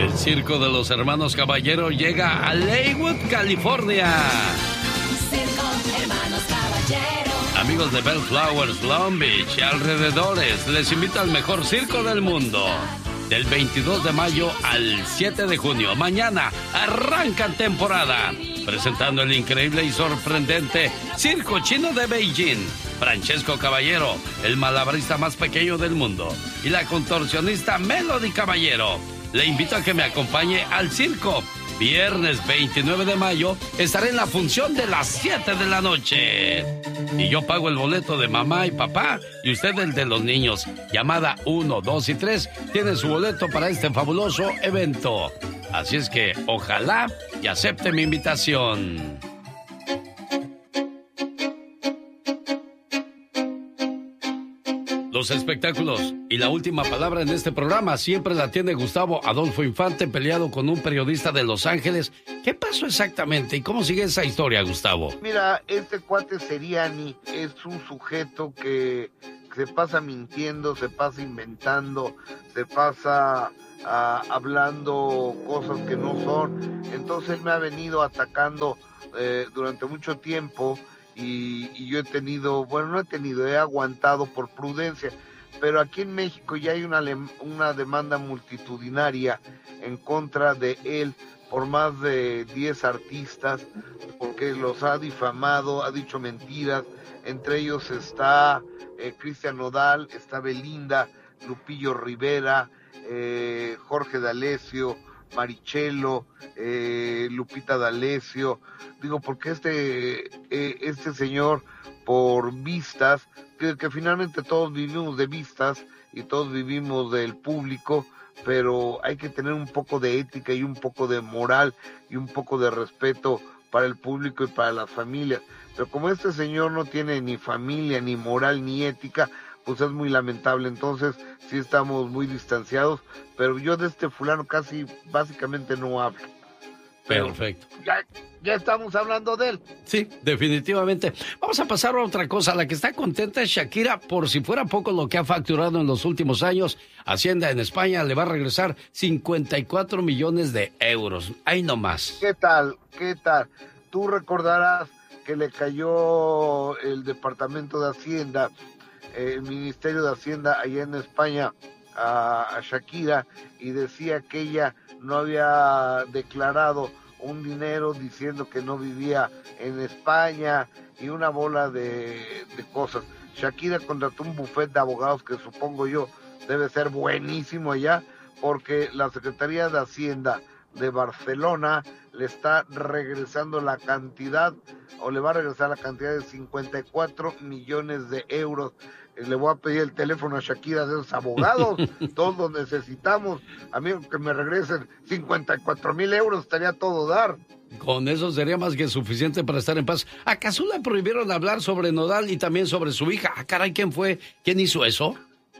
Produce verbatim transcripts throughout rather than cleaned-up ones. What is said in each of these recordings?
El circo de los hermanos Caballero llega a Leywood, California. Circo Hermanos Caballero. Amigos de Bellflowers, Long Beach y alrededores, les invita al mejor circo del mundo. Del veintidós de mayo al siete de junio. Mañana arranca temporada. Presentando el increíble y sorprendente Circo Chino de Beijing. Francesco Caballero, el malabarista más pequeño del mundo. Y la contorsionista Melody Caballero. Le invito a que me acompañe al circo. Viernes veintinueve de mayo estaré en la función de las siete de la noche. Y yo pago el boleto de mamá y papá y usted el de los niños. Llamada uno, dos y tres tiene su boleto para este fabuloso evento. Así es que ojalá y acepte mi invitación. Los espectáculos y la última palabra en este programa siempre la tiene Gustavo Adolfo Infante, peleado con un periodista de Los Ángeles. ¿Qué pasó exactamente y cómo sigue esa historia, Gustavo? Mira, este cuate Seriani es un sujeto que se pasa mintiendo, se pasa inventando, se pasa uh, hablando cosas que no son. Entonces él me ha venido atacando eh, durante mucho tiempo. Y, y yo he tenido, bueno, no he tenido, he aguantado por prudencia, pero aquí en México ya hay una, una demanda multitudinaria en contra de él por más de diez artistas, porque los ha difamado, ha dicho mentiras. Entre ellos está eh, Cristian Nodal, está Belinda, Lupillo Rivera, eh, Jorge D'Alessio, Marichelo, eh, Lupita D'Alessio. Digo, porque este, eh, este señor, por vistas, que, que finalmente todos vivimos de vistas y todos vivimos del público, pero hay que tener un poco de ética y un poco de moral y un poco de respeto para el público y para las familias. Pero como este señor no tiene ni familia, ni moral, ni ética, pues es muy lamentable. Entonces sí estamos muy distanciados, pero yo de este fulano casi básicamente no hablo. Pero perfecto. Ya, ya estamos hablando de él. Sí, definitivamente. Vamos a pasar a otra cosa. La que está contenta es Shakira. Por si fuera poco lo que ha facturado en los últimos años, Hacienda en España le va a regresar cincuenta y cuatro millones de euros. Ahí nomás. ¿Qué tal? ¿Qué tal? Tú recordarás que le cayó el Departamento de Hacienda, el Ministerio de Hacienda allá en España a, a Shakira, y decía que ella no había declarado un dinero, diciendo que no vivía en España y una bola de, de cosas. Shakira contrató un bufete de abogados que supongo yo debe ser buenísimo allá, porque la Secretaría de Hacienda de Barcelona le está regresando la cantidad, o le va a regresar la cantidad de cincuenta y cuatro millones de euros. Le voy a pedir el teléfono a Shakira de esos abogados, todos los necesitamos. Amigo, que me regresen cincuenta y cuatro mil euros, estaría todo dar. Con eso sería más que suficiente para estar en paz. ¿Acaso le prohibieron hablar sobre Nodal y también sobre su hija? Ah, caray, ¿quién fue? ¿Quién hizo eso?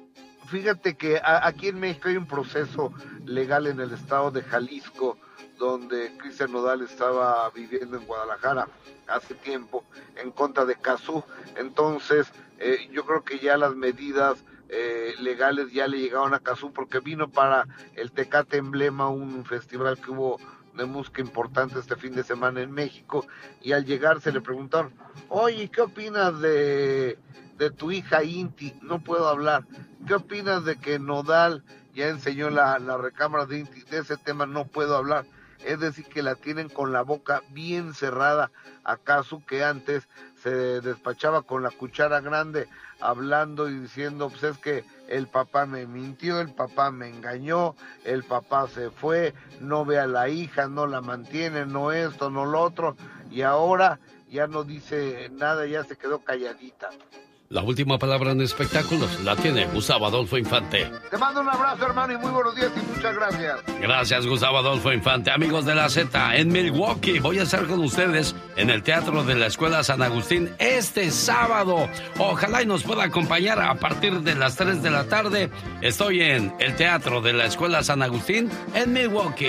Fíjate que a, aquí en México hay un proceso legal en el estado de Jalisco, donde Cristian Nodal estaba viviendo en Guadalajara hace tiempo, en contra de Cazzu. Entonces, eh, yo creo que ya las medidas eh, legales ya le llegaron a Cazzu, porque vino para el Tecate Emblema, un festival que hubo de música importante este fin de semana en México, y al llegar se le preguntaron: oye, ¿qué opinas de, de tu hija Inti? No puedo hablar. ¿Qué opinas de que Nodal ya enseñó la, la recámara de Inti? De ese tema no puedo hablar. Es decir, que la tienen con la boca bien cerrada. ¿Acaso que antes se despachaba con la cuchara grande, hablando y diciendo, pues es que el papá me mintió, el papá me engañó, el papá se fue, no ve a la hija, no la mantiene, no esto, no lo otro, y ahora ya no dice nada, ya se quedó calladita? La última palabra en espectáculos la tiene Gustavo Adolfo Infante. Te mando un abrazo, hermano, y muy buenos días y muchas gracias. Gracias, Gustavo Adolfo Infante. Amigos de la Z, en Milwaukee voy a estar con ustedes en el Teatro de la Escuela San Agustín este sábado. Ojalá y nos pueda acompañar a partir de las tres de la tarde. Estoy en el Teatro de la Escuela San Agustín en Milwaukee.